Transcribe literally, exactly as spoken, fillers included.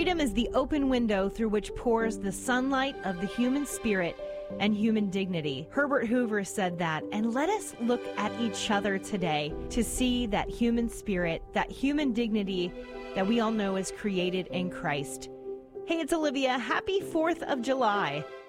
Freedom is the open window through which pours the sunlight of the human spirit and human dignity. Herbert Hoover said that, and let us look at each other today to see that human spirit, that human dignity that we all know is created in Christ. Hey, it's Olivia. Happy fourth of July.